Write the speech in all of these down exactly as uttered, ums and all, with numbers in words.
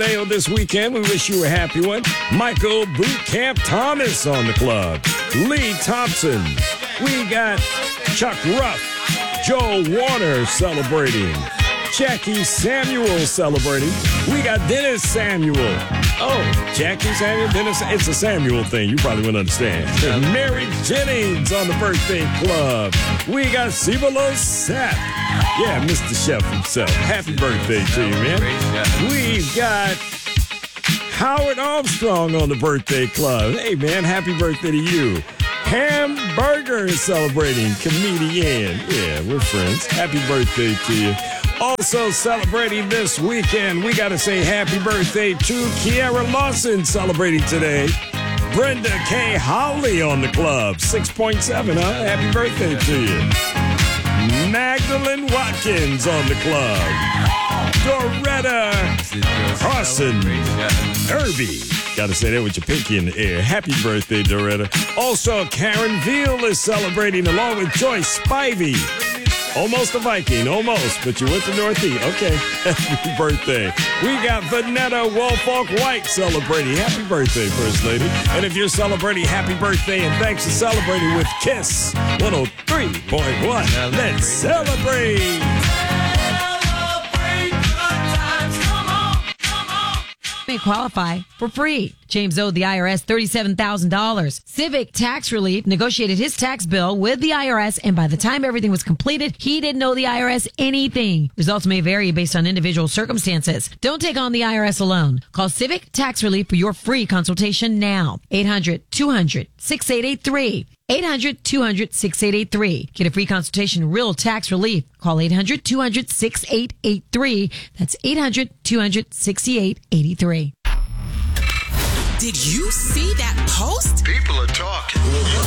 birthday this weekend. We wish you a happy one. Michael Boot Camp Thomas on the club. Lee Thompson. We got Chuck Ruff. Joel Warner celebrating. Jackie Samuel celebrating. We got Dennis Samuel. Oh, Jackie Samuel, Dennis. It's a Samuel thing. You probably wouldn't understand. Mary Jennings on the birthday club. We got Cibolo Seth. Yeah, Mister Chef himself. Happy birthday to you, man. We've got Howard Armstrong on the birthday club. Hey, man, happy birthday to you. Hamburger is celebrating. Comedian. Yeah, we're friends. Happy birthday to you. Also celebrating this weekend, we got to say happy birthday to Kiara Lawson celebrating today. Brenda K. Howley on the club, six point seven, huh? Happy birthday to you. Magdalene Watkins on the club. Doretta Carson Irby. Got to say that with your pinky in the air. Happy birthday, Doretta. Also, Karen Veal is celebrating along with Joyce Spivey. Almost a Viking, almost, but you went to Northeast. Okay, happy birthday. We got Vanetta Wolfolk White celebrating. Happy birthday, First Lady. And if you're celebrating, happy birthday, and thanks for celebrating with KISS one oh three point one. Let's celebrate. May qualify for free. James owed the I R S thirty-seven thousand dollars. Civic Tax Relief negotiated his tax bill with the I R S, and by the time everything was completed, he didn't owe the I R S anything. Results may vary based on individual circumstances. Don't take on the I R S alone. Call Civic Tax Relief for your free consultation now. eight hundred two hundred six eight eight three. eight hundred two hundred six eight eight three. Get a free consultation, real tax relief. Call eight hundred two hundred six eight eight three. That's eight hundred two hundred sixty-eight eighty-three. Did you see that post? People are talking.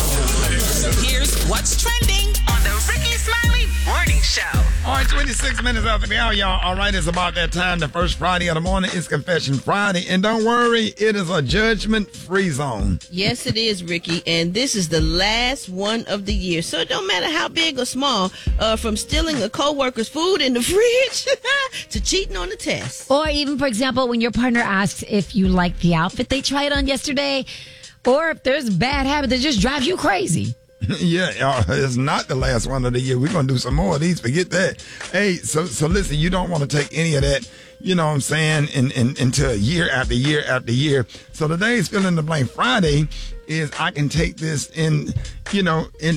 Here's what's trending on the Ricky Smiley Morning Show. All right, twenty-six minutes after the hour, y'all. All right, it's about that time. The first Friday of the morning is Confession Friday. And don't worry, it is a judgment-free zone. Yes, it is, Ricky. And this is the last one of the year. So it don't matter how big or small, uh, from stealing a co-worker's food in the fridge to cheating on the test. Or even, for example, when your partner asks if you like the outfit they tried on yesterday, or if there's a bad habit that just drives you crazy. Yeah, uh, it's not the last one of the year. We're going to do some more of these. Forget that. Hey, so so listen, you don't want to take any of that, you know what I'm saying, in, in, into year after year after year. So today's Fill in the Blank Friday is I can take this in, you know, in,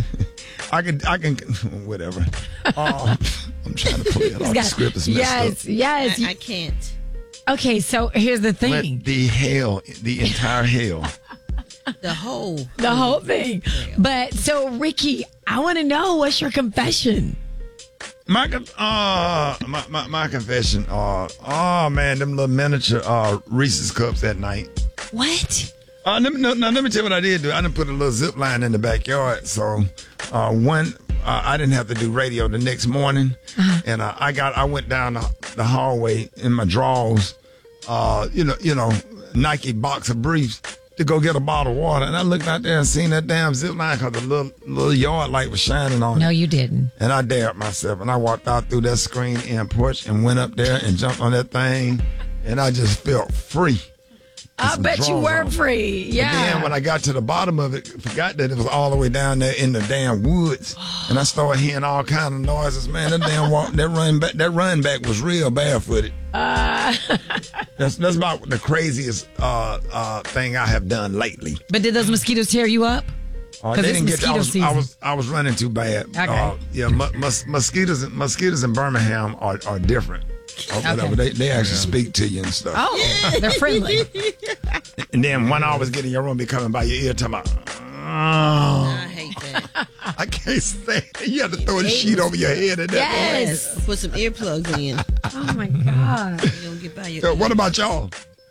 I can, I can, whatever. Uh, I'm trying to pull it off the script. It's messed yes, up. yes. I, I can't. Okay, so here's the thing. Let the hell, the entire hell. The whole. The whole thing. But so, Ricky, I want to know, what's your confession? My uh my, my, my confession. Uh oh man, them little miniature uh Reese's cups at night. What? Uh, let me, no, no, let me tell you what I did do. I done put a little zip line in the backyard, so uh one uh, I didn't have to do radio the next morning, uh-huh. and uh, I got I went down the, the hallway in my drawers, uh you know you know Nike boxer briefs, to go get a bottle of water, and I looked out there and seen that damn zip line because the little little yard light was shining on no, it. No, you didn't. And I dared myself, and I walked out through that screen and porch and went up there and jumped on that thing, and I just felt free. I bet you were on. free. Yeah. And then when I got to the bottom of it, forgot that it was all the way down there in the damn woods, and I started hearing all kind of noises. Man, that damn walk, that run back, that run back was real barefooted. Uh. that's that's about the craziest uh, uh, thing I have done lately. But did those mosquitoes tear you up? Uh, they didn't get. I was, I was I was running too bad. Okay. Uh, yeah, mu- mus- mosquitoes mosquitoes in Birmingham are, are different. Or whatever. Okay. They they actually speak to you and stuff. Oh, they're friendly. And then one hour's getting your room, be coming by your ear, talking about. Oh, I hate that. I can't stand it. You have to throw a sheet over your head at that yes. Point. Put some earplugs in. Oh my God. You don't get by your so what about y'all?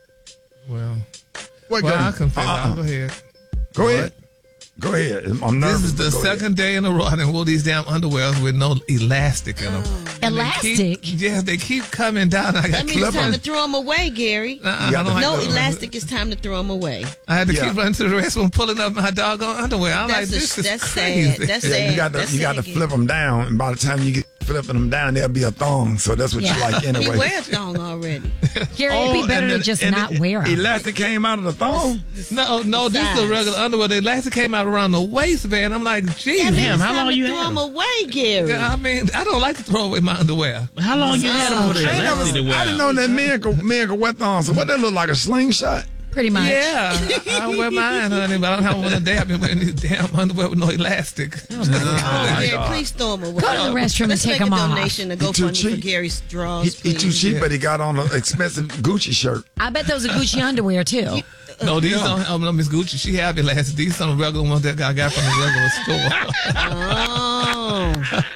Well, what well I confess. Uh-uh. Go ahead. Go what? ahead. Go ahead. I'm nervous. This is the second ahead. day in a row I done wore these damn underwears with no elastic in them. Elastic? They keep, yeah, they keep coming down. I got that means it's time to throw them away, Gary. Uh-uh, no like elastic, it's time to throw them away. I had to yeah. keep running to the restroom, pulling up my doggone underwear. I'm that's like, a, this is that's crazy. Sad. That's yeah, sad. You got to, that's you got to flip them down, and by the time you get flipping them down, there'll be a thong. So that's what Yeah. you like He anyway. wears thong already. Gary, it'd be better and to the- just and not the wear them. Elastic came out of the thong. No, no, this is the regular underwear. The elastic came out around the waistband. I'm like, geez, Damn, Damn, how it's time long to you throw had them them? away, Gary? I mean, I don't like to throw away my underwear. How long you had them for the I, never, elastic to wear? I didn't know that men could, men could wear thongs. So what that look like, a slingshot? Pretty much. Yeah, I wear mine, honey, but I don't have one a day. I've been wearing these damn underwear with no elastic. Oh, Gary, please throw them away. Go to the restroom and Let's take make 'em a off. donation to He too GoFundMe for cheap. Gary's He, draws. he too please. cheap, but he got on an expensive Gucci shirt. I bet those are Gucci underwear, too. No, these don't. Oh, no, Miss Gucci, she have elastic. These some regular ones that I got from the regular store.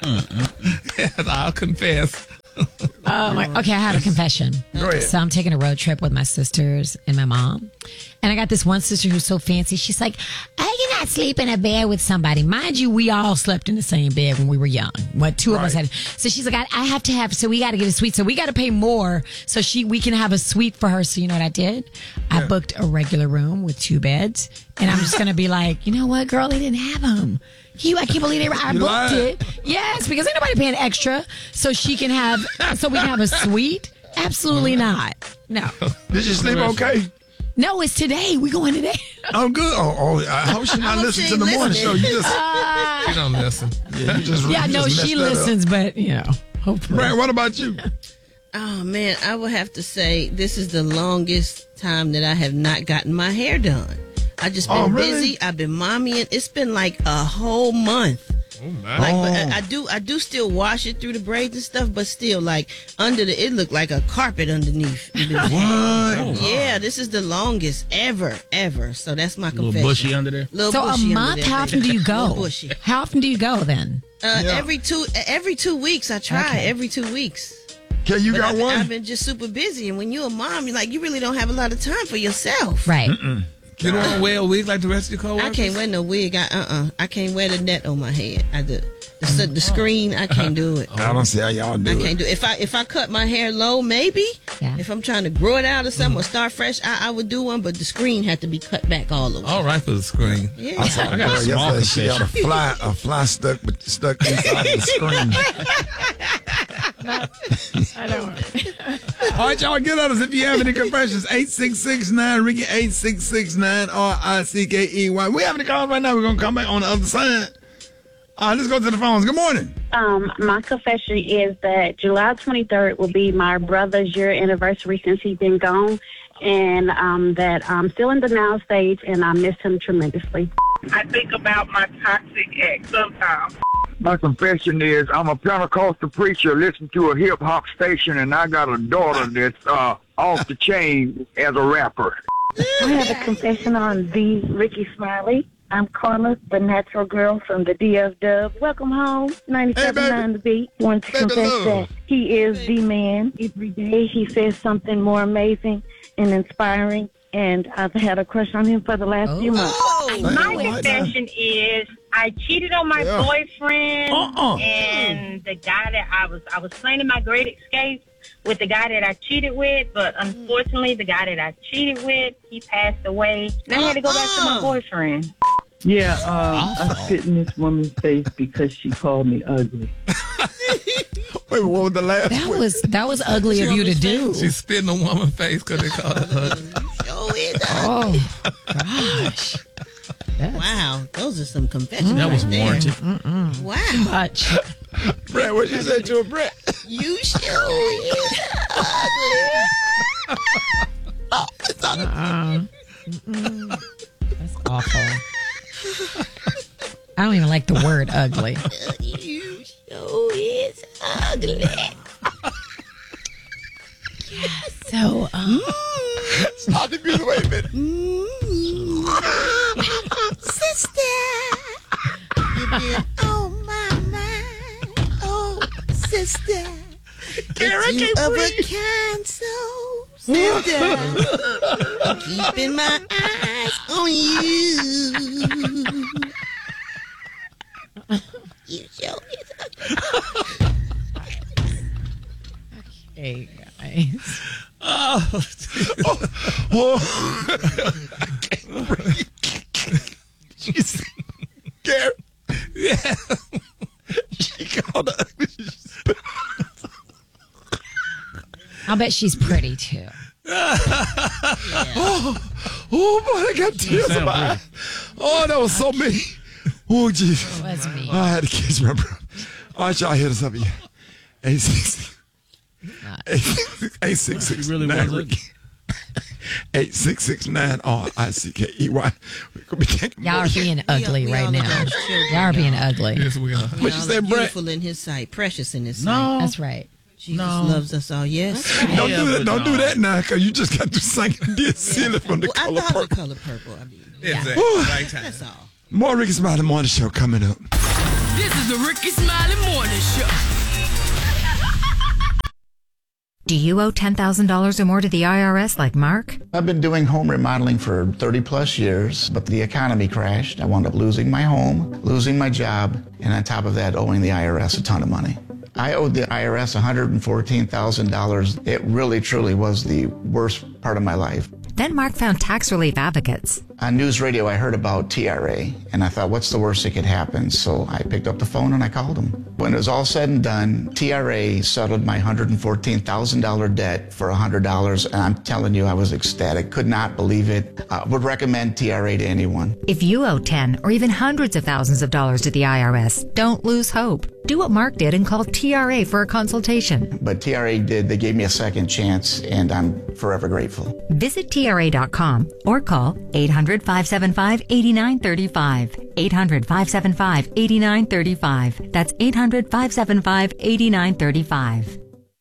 Oh. Yes, I'll confess. Oh my, okay, I have a confession. Go ahead. So I'm taking a road trip with my sisters and my mom. And I got this one sister who's so fancy. She's like, I cannot sleep in a bed with somebody. Mind you, we all slept in the same bed when we were young. What two of us Right. had. So she's like, I, I have to have, so we got to get a suite. So we got to pay more so she we can have a suite for her. So you know what I did? I booked a regular room with two beds. And I'm just going to be like, you know what, girl, they didn't have them. You, I can't believe they, I You booked lied. it. Yes, because ain't nobody paying extra so she can have, so we can have a suite. Absolutely not. No. Did you sleep okay? No, it's today. We going today. Oh, good. Oh, oh I hope she not I hope listening she to the ain't morning show. listening. You just, You don't listen. yeah, you just Yeah, you no, just she messed that up. listens, but you know, hopefully. Brad, what about you? Oh man, I would have to say this is the longest time that I have not gotten my hair done. I just been Oh, really? busy. I've been mommying. It's been like a whole month. Oh, my. Like, but Oh. I, I do, I do still wash it through the braids and stuff, but still, like under the, it looked like a carpet underneath. What? Yeah, this is the longest ever, ever. So that's my A little confession. bushy under there. Little So a bushy under month, there, how baby. often do you Little go? bushy. How often do you go then? Uh, Yeah. Every two, every two weeks, I try. Okay. Every two weeks. Okay, you But got I've, I've one? been just super busy, and when you're a mom, you're like you really don't have a lot of time for yourself. Right. You don't want to wear a wig like the rest of your coworkers? I can't wear no wig. I uh uh I can't wear the net on my head. I do the, the screen. I can't do it. I don't see how y'all do I it. can't do it. If I if I cut my hair low, maybe. Yeah. If I'm trying to grow it out or something or start fresh, I, I would do one. But the screen had to be cut back all the way. All right for the screen. Yeah. I saw a I got girl a small yesterday. She had a fly, a fly stuck, stuck inside of the screen. I don't. All right, y'all, get at us if you have any confessions. eight six six nine Ricky, eight six six nine R I C K E Y. We having a call right now. We're going to come back on the other side. All right, let's go to the phones. Good morning. Um, my confession is that July twenty-third will be my brother's year anniversary since he's been gone, and um, that I'm still in the now stage, and I miss him tremendously. I think about my toxic ex sometimes. My confession is I'm a Pentecostal preacher, listen to a hip hop station, and I got a daughter that's uh, off the chain as a rapper. I have a confession on the Ricky Smiley. I'm Carla, the natural girl from the D F Dub. Welcome home, ninety-seven point nine The Beat. Want to Baby confess love. that he is the man. Every day he says something more amazing and inspiring, and I've had a crush on him for the last few months. Oh, My Right now. confession is I cheated on my Yeah. boyfriend Uh-uh. and the guy that I was I was planning my great escape with the guy that I cheated with, but unfortunately the guy that I cheated with, he passed away. And I had to go back to my Uh-uh. boyfriend. Yeah, um, I spit in this woman's face because she called me ugly. Wait, what was the last That one? was that was ugly of you to do. She spit in a woman's face because they call her ugly. Show it. Oh gosh. Wow, those are some confessions. That was right there. warranted. Wow, Much. Brett, what you say to a Brett? you show it. Uh-uh. Mm-mm. That's awful. I don't even like the word ugly. You show it's ugly. So, um, Stop the music. Wait a minute. Sister, you've been on my mind. Oh, sister, Karen, you can't of breathe. a kind soul, sister. I'm keeping my eyes on you. You show it's ugly. hey guys. Oh, Oh, I can't breathe. She's Karen. yeah. She called her ugly. I'll bet she's pretty too. oh, oh, boy, I got tears in my eyes. Oh, that was so me. Oh, Jesus. It was me. Oh, I had to catch my breath. All right, y'all hit us up again. eight six six nine eight six six nine R I C K E Y. Y'all are being ugly right now. Y'all are being ugly. Yes, we are. What you say, Brett? Beautiful in his sight, precious in his sight. No. That's right. Jesus No. loves us all. Yes. Don't Yeah, do that. but Don't no. do that now, because you just got to sing this silly from the Well, I color thought purple. the color purple. I mean, Exactly. Whew. Right time. that's all. More Ricky Smiley Morning Show coming up. This is the Ricky Smiley Morning Show. Do you owe ten thousand dollars or more to the I R S like Mark? I've been doing home remodeling for thirty plus years, but the economy crashed. I wound up losing my home, losing my job, and on top of that, owing the I R S a ton of money. I owed the I R S one hundred fourteen thousand dollars. It really, truly was the worst part of my life. Then Mark found tax relief advocates. On news radio, I heard about T R A, and I thought, what's the worst that could happen? So I picked up the phone and I called them. When it was all said and done, T R A settled my one hundred fourteen thousand dollars debt for one hundred dollars, and I'm telling you, I was ecstatic. Could not believe it. Uh, would recommend T R A to anyone. If you owe ten or even hundreds of thousands of dollars to the I R S, don't lose hope. Do what Mark did and call T R A for a consultation. But T R A did. They gave me a second chance, and I'm forever grateful. Visit T R A dot com or call eight hundred, five seven five, eight nine three five. eight hundred, five seven five, eight nine three five. That's eight hundred, five seven five, eight nine three five.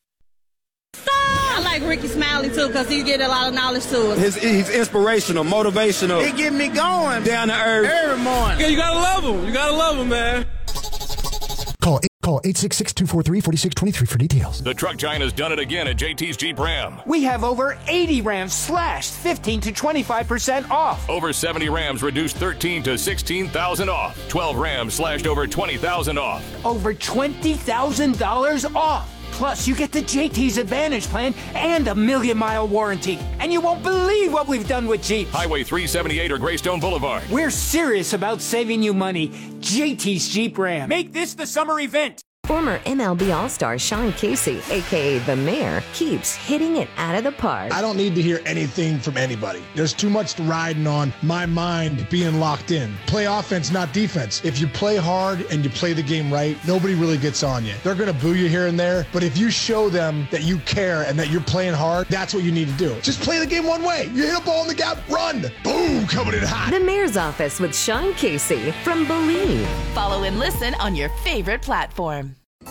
I like Ricky Smiley too because he get a lot of knowledge to us. His, he's inspirational, motivational. He get me going down to earth every morning. Yeah, you gotta love him. You gotta love him, man. Call call eight six six, two four three, four six two three for details. The truck giant has done it again at J T's Jeep Ram. We have over eighty Rams slashed fifteen to twenty-five percent off. Over seventy Rams reduced thirteen to sixteen thousand off. twelve Rams slashed over twenty thousand off. Over twenty thousand dollars off. Plus, you get the J T's Advantage plan and a million mile warranty. And you won't believe what we've done with Jeep. Highway three seventy-eight or Greystone Boulevard. We're serious about saving you money. J T's Jeep Ram. Make this the summer event. Former M L B All-Star Sean Casey, a k a. The Mayor, keeps hitting it out of the park. I don't need to hear anything from anybody. There's too much riding on my mind being locked in. Play offense, not defense. If you play hard and you play the game right, nobody really gets on you. They're going to boo you here and there, but if you show them that you care and that you're playing hard, that's what you need to do. Just play the game one way. You hit a ball in the gap, run. Boom, coming in hot. The Mayor's Office with Sean Casey from Believe. Follow and listen on your favorite platform.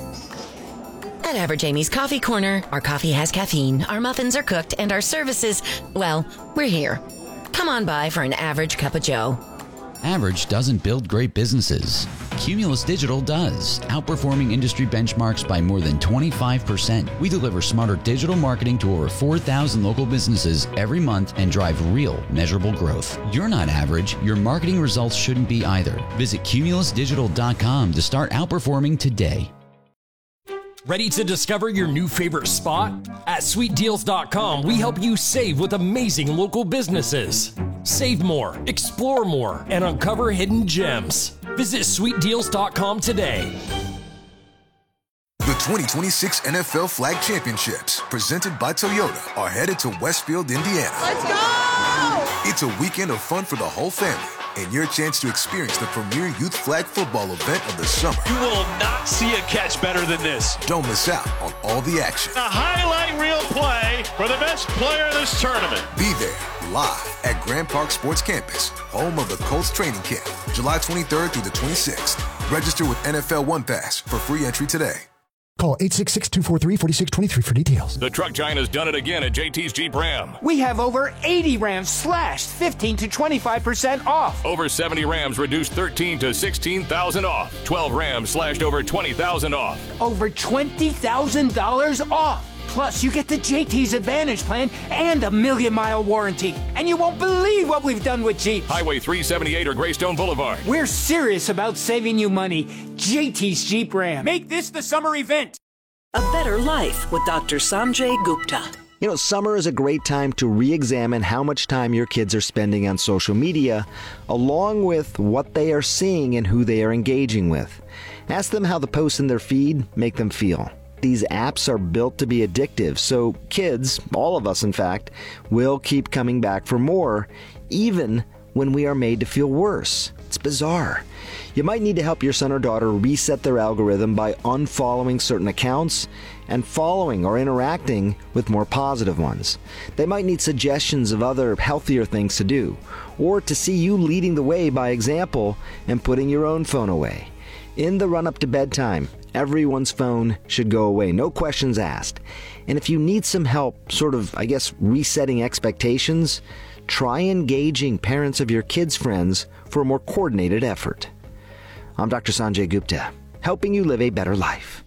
At Average Amy's Coffee Corner, our coffee has caffeine, our muffins are cooked, and our services, well, we're here. Come on by for an average cup of joe. Average doesn't build great businesses. Cumulus Digital does, outperforming industry benchmarks by more than twenty-five percent. We deliver smarter digital marketing to over four thousand local businesses every month and drive real, measurable growth. You're not average. Your marketing results shouldn't be either. Visit cumulus digital dot com to start outperforming today. Ready to discover your new favorite spot? At sweet deals dot com, we help you save with amazing local businesses. Save more, explore more, and uncover hidden gems. Visit sweet deals dot com today. The twenty twenty-six N F L Flag Championships, presented by Toyota, are headed to Westfield, Indiana. Let's go! It's a weekend of fun for the whole family and your chance to experience the premier youth flag football event of the summer. You will not see a catch better than this. Don't miss out on all the action. A highlight reel play for the best player in this tournament. Be there live at Grand Park Sports Campus, home of the Colts training camp, July twenty-third through the twenty-sixth. Register with N F L One Pass for free entry today. Call eight six six, two four three, four six two three for details. The truck giant has done it again at J T's Jeep Ram. We have over eighty Rams slashed fifteen to twenty-five percent off. Over seventy Rams reduced thirteen to sixteen thousand off. twelve Rams slashed over twenty thousand off. Over twenty thousand dollars off. Plus, you get the J T's Advantage plan and a million mile warranty. And you won't believe what we've done with Jeep. Highway three seventy-eight or Greystone Boulevard. We're serious about saving you money. J T's Jeep Ram. Make this the summer event. A Better Life with Doctor Sanjay Gupta. You know, summer is a great time to re-examine how much time your kids are spending on social media, along with what they are seeing and who they are engaging with. Ask them how the posts in their feed make them feel. these apps are built to be addictive, so kids, all of us in fact, will keep coming back for more, even when we are made to feel worse. It's bizarre. You might need to help your son or daughter reset their algorithm by unfollowing certain accounts and following or interacting with more positive ones. They might need suggestions of other healthier things to do, or to see you leading the way by example and putting your own phone away. In the run-up to bedtime, everyone's phone should go away, no questions asked. And if you need some help, sort of, I guess, resetting expectations, try engaging parents of your kids' friends for a more coordinated effort. I'm Doctor Sanjay Gupta, helping you live a better life.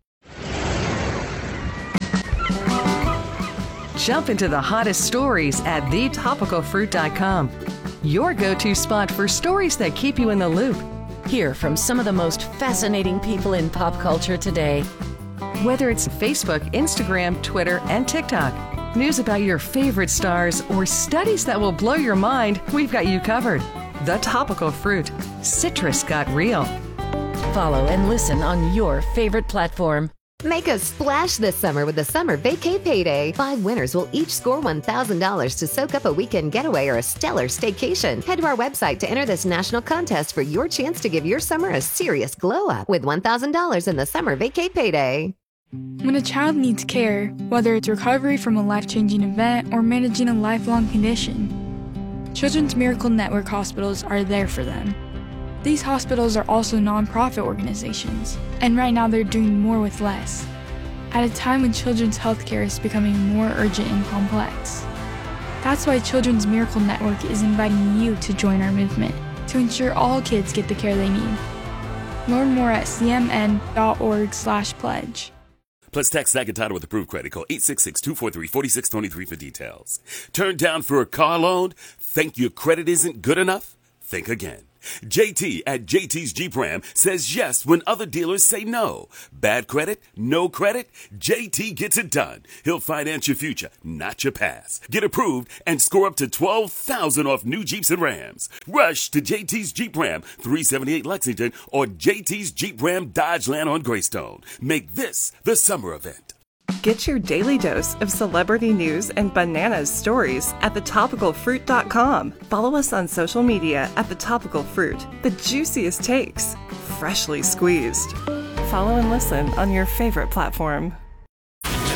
Jump into the hottest stories at the topical fruit dot com, your go-to spot for stories that keep you in the loop. Hear from some of the most fascinating people in pop culture today. Whether it's Facebook, Instagram, Twitter, and TikTok, news about your favorite stars, or studies that will blow your mind, we've got you covered. The Topical Fruit. Citrus got real. Follow and listen on your favorite platform. Make a splash this summer with the Summer Vacay Payday. Five winners will each score one thousand dollars to soak up a weekend getaway or a stellar staycation. Head to our website to enter this national contest for your chance to give your summer a serious glow up with one thousand dollars in the Summer Vacay Payday. When a child needs care, whether it's recovery from a life-changing event or managing a lifelong condition, Children's Miracle Network hospitals are there for them. These hospitals are also nonprofit organizations, and right now they're doing more with less, at a time when children's healthcare is becoming more urgent and complex. That's why Children's Miracle Network is inviting you to join our movement to ensure all kids get the care they need. Learn more at c m n dot org slash pledge. Plus, text tag and title with approved credit. Call eight six six, two four three, four six two three for details. Turned down for a car loan? Think your credit isn't good enough? Think again. J T at J T's Jeep Ram says yes when other dealers say no. Bad credit? No credit? J T gets it done. He'll finance your future, not your past. Get approved and score up to twelve thousand dollars off new Jeeps and Rams. Rush to J T's Jeep Ram, three seventy-eight Lexington, or J T's Jeep Ram Dodge Land on Greystone. Make this the summer event. Get your daily dose of celebrity news and bananas stories at the topical fruit dot com. Follow us on social media at The Topical Fruit. The juiciest takes, freshly squeezed. Follow and listen on your favorite platform.